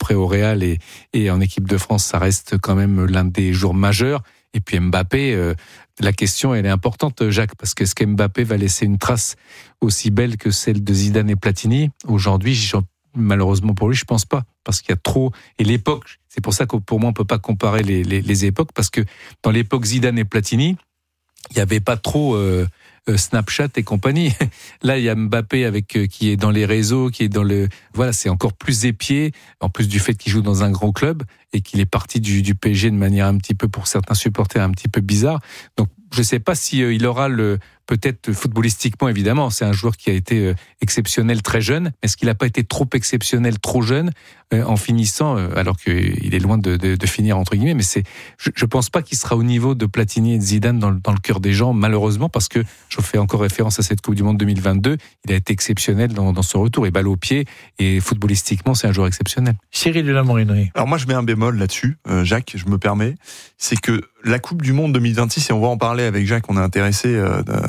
après au Real et en équipe de France, ça reste quand même l'un des joueurs majeurs. Et puis Mbappé, la question elle est importante, Jacques, parce qu'est-ce qu'Mbappé va laisser une trace aussi belle que celle de Zidane et Platini? Aujourd'hui, malheureusement pour lui, je pense pas, parce qu'il y a trop. Et l'époque, c'est pour ça que pour moi on peut pas comparer les époques, parce que dans l'époque Zidane et Platini, il y avait pas trop Snapchat et compagnie. Là, il y a Mbappé qui est dans les réseaux, qui est dans voilà, c'est encore plus épié, en plus du fait qu'il joue dans un grand club et qu'il est parti du PSG de manière un petit peu, pour certains supporters, un petit peu bizarre. Donc, je sais pas si il aura peut-être footballistiquement, évidemment, c'est un joueur qui a été exceptionnel très jeune, mais est-ce qu'il n'a pas été trop exceptionnel trop jeune en finissant, alors qu'il est loin de finir entre guillemets, mais je pense pas qu'il sera au niveau de Platini et de Zidane dans le cœur des gens, malheureusement, parce que je fais encore référence à cette Coupe du Monde 2022, il a été exceptionnel dans son retour, et balle au pied, et footballistiquement, c'est un joueur exceptionnel. Cyril de la Morinerie. Alors moi, je mets un bémol là-dessus, Jacques, je me permets, c'est que la Coupe du Monde 2026, et on va en parler avec Jacques, on est intéressé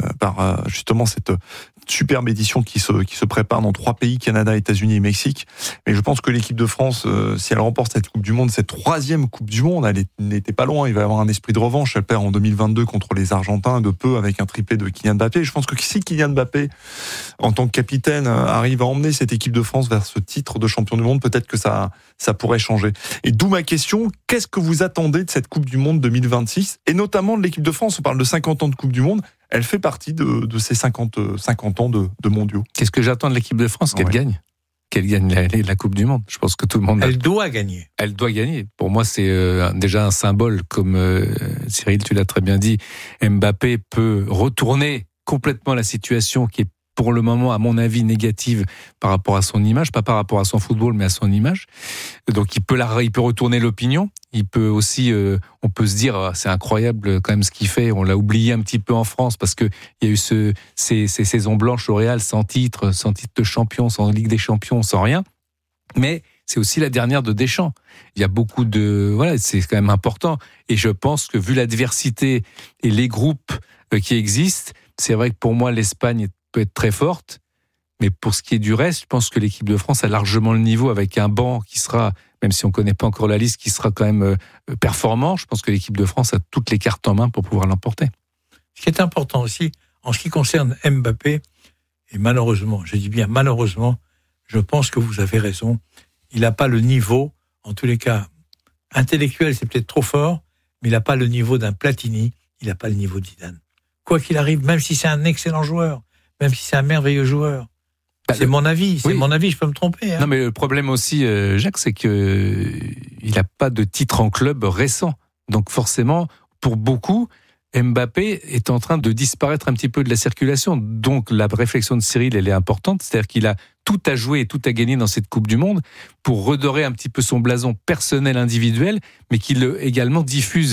par justement cette superbe édition qui se prépare dans 3 pays, Canada, États-Unis et Mexique. Mais je pense que l'équipe de France, si elle remporte cette Coupe du Monde, cette 3e Coupe du Monde, elle n'était pas loin. Il va y avoir un esprit de revanche. Elle perd en 2022 contre les Argentins de peu avec un triplé de Kylian Mbappé. Je pense que si Kylian Mbappé, en tant que capitaine, arrive à emmener cette équipe de France vers ce titre de champion du monde, peut-être que ça pourrait changer. Et d'où ma question, qu'est-ce que vous attendez de cette Coupe du Monde 2026 et notamment de l'équipe de France? On parle de 50 ans de Coupe du Monde. Elle fait partie de ces 50 ans de mondiaux. Qu'est-ce que j'attends de l'équipe de France? Qu'elle gagne. Qu'elle gagne la Coupe du Monde. Je pense que tout le monde... Elle doit gagner. Elle doit gagner. Pour moi, c'est déjà un symbole, comme Cyril, tu l'as très bien dit. Mbappé peut retourner complètement la situation qui est pour le moment, à mon avis, négative par rapport à son image, pas par rapport à son football, mais à son image. Donc, il peut retourner l'opinion. Il peut aussi, on peut se dire, c'est incroyable quand même ce qu'il fait. On l'a oublié un petit peu en France parce que il y a eu ces saisons blanches au Real sans titre de champion, sans Ligue des Champions, sans rien. Mais c'est aussi la dernière de Deschamps. Il y a beaucoup voilà, c'est quand même important. Et je pense que vu l'adversité et les groupes qui existent, c'est vrai que pour moi, l'Espagne peut être très forte, mais pour ce qui est du reste, je pense que l'équipe de France a largement le niveau avec un banc qui sera, même si on ne connaît pas encore la liste, qui sera quand même performant. Je pense que l'équipe de France a toutes les cartes en main pour pouvoir l'emporter. Ce qui est important aussi, en ce qui concerne Mbappé, et malheureusement, je dis bien malheureusement, je pense que vous avez raison, il n'a pas le niveau, en tous les cas, intellectuel, c'est peut-être trop fort, mais il n'a pas le niveau d'un Platini, il n'a pas le niveau de Zidane. Quoi qu'il arrive, même si c'est un excellent joueur, même si c'est un merveilleux joueur. C'est mon avis, je peux me tromper. Non, mais le problème aussi, Jacques, c'est que il n'a pas de titre en club récent. Donc forcément, pour beaucoup, Mbappé est en train de disparaître un petit peu de la circulation. Donc la réflexion de Cyril, elle est importante. C'est-à-dire qu'il a tout à jouer et tout à gagner dans cette Coupe du Monde pour redorer un petit peu son blason personnel, individuel, mais qu'il également diffuse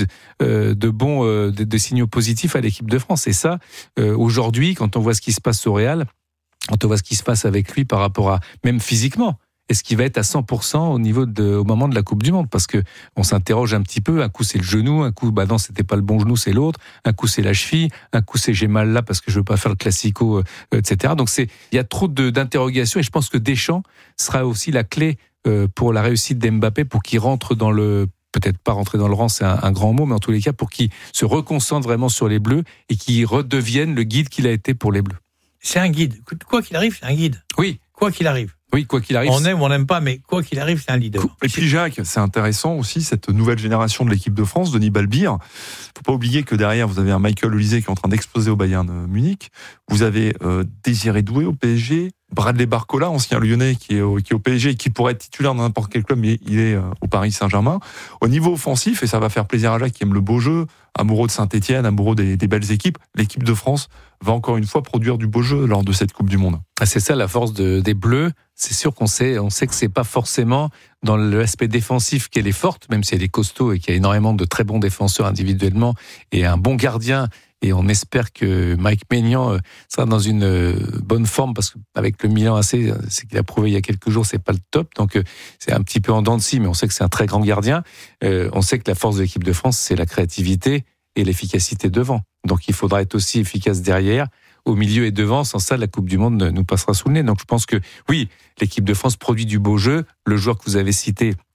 des signaux positifs à l'équipe de France. Et ça, aujourd'hui, quand on voit ce qui se passe au Real, quand on voit ce qui se passe avec lui par rapport à, même physiquement, est-ce qu'il va être à 100% au moment de la Coupe du Monde? Parce que on s'interroge un petit peu. Un coup c'est le genou, un coup non, c'était pas le bon genou, c'est l'autre. Un coup c'est la cheville, un coup c'est j'ai mal là parce que je veux pas faire le classico, etc. Donc il y a trop d'interrogations et je pense que Deschamps sera aussi la clé pour la réussite d'Mbappé pour qu'il rentre peut-être pas rentrer dans le rang, c'est un grand mot, mais en tous les cas pour qu'il se reconcentre vraiment sur les Bleus et qu'il redevienne le guide qu'il a été pour les Bleus. C'est un guide. Quoi qu'il arrive, c'est un guide. Oui. Quoi qu'il arrive. Oui, quoi qu'il arrive. On aime ou on n'aime pas, mais quoi qu'il arrive, c'est un leader. Et puis Jacques, c'est intéressant aussi, cette nouvelle génération de l'équipe de France, Denis Balbir. Faut pas oublier que derrière, vous avez un Michael Olise qui est en train d'exploser au Bayern Munich. Vous avez Désiré Doué au PSG. Bradley Barcola, ancien Lyonnais qui est au PSG et qui pourrait être titulaire dans n'importe quel club, mais il est au Paris Saint-Germain. Au niveau offensif, et ça va faire plaisir à Jacques qui aime le beau jeu, amoureux de Saint-Etienne, amoureux des belles équipes, l'équipe de France va encore une fois produire du beau jeu lors de cette Coupe du Monde. C'est ça la force des Bleus. C'est sûr on sait que c'est pas forcément dans l'aspect défensif qu'elle est forte, même si elle est costaud et qu'il y a énormément de très bons défenseurs individuellement et un bon gardien. Et on espère que Mike Maignan sera dans une bonne forme parce qu'avec le Milan AC, c'est qu'il a prouvé il y a quelques jours, c'est pas le top. Donc c'est un petit peu en dents de scie, mais on sait que c'est un très grand gardien. On sait que la force de l'équipe de France, c'est la créativité et l'efficacité devant. Donc il faudra être aussi efficace derrière, au milieu et devant. Sans ça, la Coupe du Monde nous passera sous le nez. Donc je pense que oui, l'équipe de France produit du beau jeu. Le joueur que vous avez cité